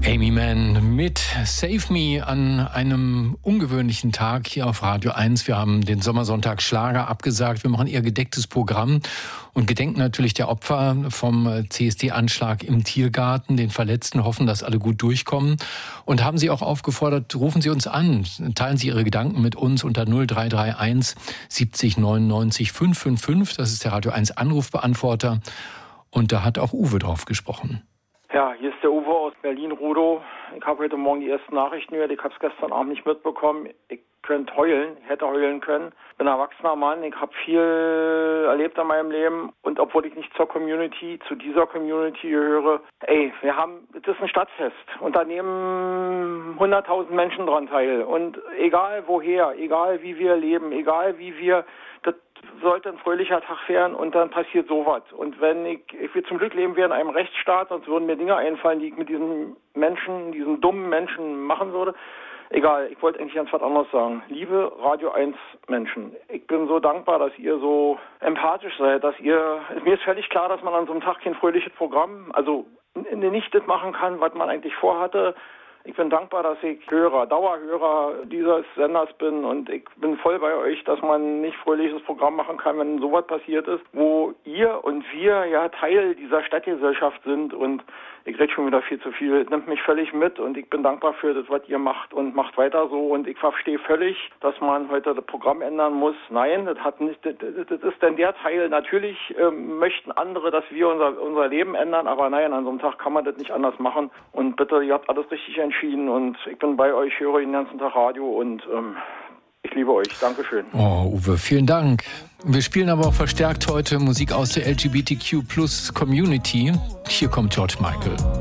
Amy Mann mit Save Me an einem ungewöhnlichen Tag hier auf Radio 1. Wir haben den Sommersonntag Schlager abgesagt. Wir machen eher gedecktes Programm und gedenken natürlich der Opfer vom CSD-Anschlag im Tiergarten, den Verletzten, hoffen, dass alle gut durchkommen und haben Sie auch aufgefordert, rufen Sie uns an, teilen Sie Ihre Gedanken mit uns unter 0331 70 99 555. Das ist der Radio 1 Anrufbeantworter und da hat auch Uwe drauf gesprochen. Ja, hier ist der Uwe aus Berlin-Rudow. Ich habe heute Morgen die ersten Nachrichten gehört. Ich habe es gestern Abend nicht mitbekommen. Ich könnte heulen, hätte heulen können. Bin ein erwachsener Mann. Ich habe viel erlebt in meinem Leben. Und obwohl ich nicht zu dieser Community gehöre, das ist ein Stadtfest. Und da nehmen 100.000 Menschen dran teil. Und egal woher, egal wie wir leben, egal wie wir, das sollte ein fröhlicher Tag werden und dann passiert sowas. Und wenn ich will zum Glück leben wir in einem Rechtsstaat, sonst würden mir Dinge einfallen, die ich mit diesen Menschen, diesen dummen Menschen machen würde. Egal, ich wollte eigentlich ganz was anderes sagen. Liebe Radio 1 Menschen, ich bin so dankbar, dass ihr so empathisch seid, mir ist völlig klar, dass man an so einem Tag kein fröhliches Programm, also nicht das machen kann, was man eigentlich vorhatte. Ich bin dankbar, dass ich Dauerhörer dieses Senders bin und ich bin voll bei euch, dass man nicht fröhliches Programm machen kann, wenn sowas passiert ist, wo ihr und wir ja Teil dieser Stadtgesellschaft sind und ich rede schon wieder viel zu viel, nimmt mich völlig mit und ich bin dankbar für das, was ihr macht und macht weiter so und ich verstehe völlig, dass man heute das Programm ändern muss. Nein, das ist denn der Teil, natürlich möchten andere, dass wir unser Leben ändern, aber nein, an so einem Tag kann man das nicht anders machen und bitte, ihr habt alles richtig entschieden und ich bin bei euch, höre den ganzen Tag Radio und ich liebe euch. Dankeschön. Oh, Uwe, vielen Dank. Wir spielen aber auch verstärkt heute Musik aus der LGBTQ+ Community. Hier kommt George Michael.